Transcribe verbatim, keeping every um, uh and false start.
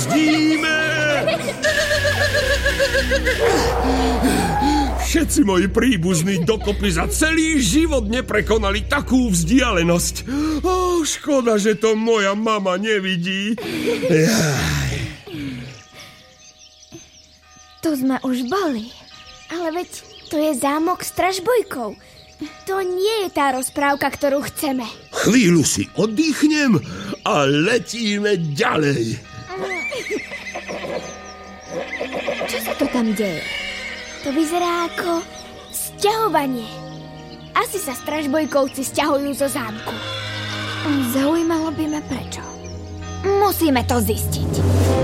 brzdíme! Všetci moji príbuzní dokopy za celý život neprekonali takú vzdialenosť. Ó, škoda, že to moja mama nevidí. Jaj. Tu sme už boli, ale veď to je zámok s Stražbojkou. To nie je tá rozprávka, ktorú chceme. Chvíľu si oddychnem a letíme ďalej. Čo sa to tam deje? To vyzerá ako sťahovanie. Asi sa Stražbojkovci sťahujú zo zámku. Zaujímalo by ma prečo. Musíme to zistiť.